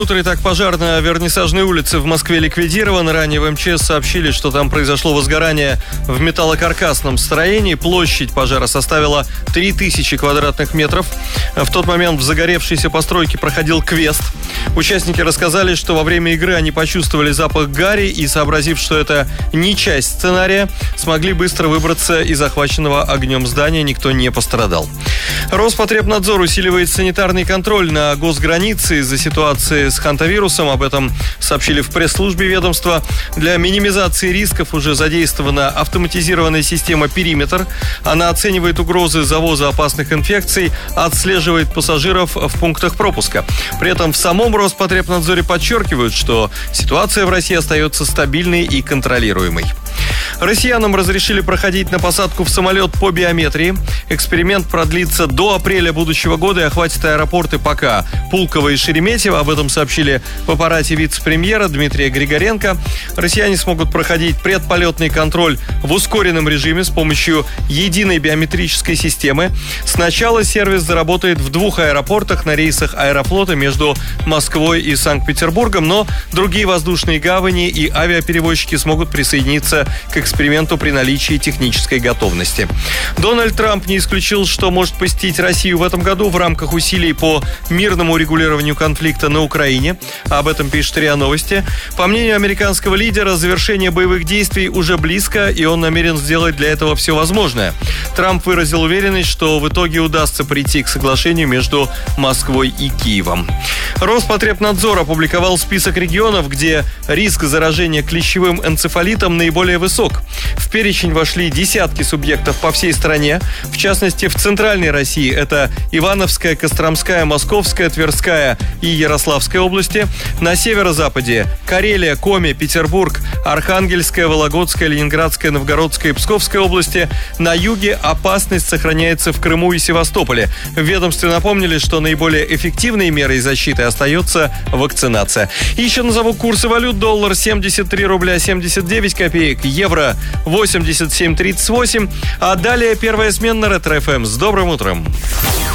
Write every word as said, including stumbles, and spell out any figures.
Утро. Итак, пожар на Вернисажной улице в Москве ликвидирован. Ранее в МЧС сообщили, что там произошло возгорание в металлокаркасном строении. Площадь пожара составила три тысячи квадратных метров. В тот момент в загоревшейся постройке проходил квест. Участники рассказали, что во время игры они почувствовали запах гари и, сообразив, что это не часть сценария, смогли быстро выбраться из захваченного огнем здания. Никто не пострадал. Роспотребнадзор усиливает санитарный контроль на госгранице из-за ситуации с хантавирусом. Об этом сообщили в пресс-службе ведомства. Для минимизации рисков уже задействована автоматизированная система «Периметр». Она оценивает угрозы завоза опасных инфекций, отслеживает пассажиров в пунктах пропуска. При этом в самом Роспотребнадзоре подчеркивают, что ситуация в России остается стабильной и контролируемой. Россиянам разрешили проходить на посадку в самолет по биометрии. Эксперимент продлится до апреля будущего года и охватит аэропорты пока Пулково и Шереметьево. Об этом сообщили в аппарате вице-премьера Дмитрия Григоренко. Россияне смогут проходить предполетный контроль в ускоренном режиме с помощью единой биометрической системы. Сначала сервис заработает в двух аэропортах на рейсах Аэрофлота между Москвой и Санкт-Петербургом, но другие воздушные гавани и авиаперевозчики смогут присоединиться к эксперименту при наличии технической готовности. Дональд Трамп не исключил, что может посетить Россию в этом году в рамках усилий по мирному урегулированию конфликта на Украине. Об этом пишет РИА Новости. По мнению американского лидера, завершение боевых действий уже близко, и он намерен сделать для этого все возможное. Трамп выразил уверенность, что в итоге удастся прийти к соглашению между Москвой и Киевом. Роспотребнадзор опубликовал список регионов, где риск заражения клещевым энцефалитом наиболее высок. В перечень вошли десятки субъектов по всей стране. В частности, в центральной России это Ивановская, Костромская, Московская, Тверская и Ярославская области. На северо-западе Карелия, Коми, Петербург, Архангельская, Вологодская, Ленинградская, Новгородская и Псковская области. На юге опасность сохраняется в Крыму и Севастополе. В ведомстве напомнили, что наиболее эффективной мерой защиты остается вакцинация. И еще назову курсы валют. Доллар семьдесят три рубля семьдесят девять копеек, евро восемьдесят семь тридцать восемь. А далее первая смена на Ретро-ФМ. С добрым утром!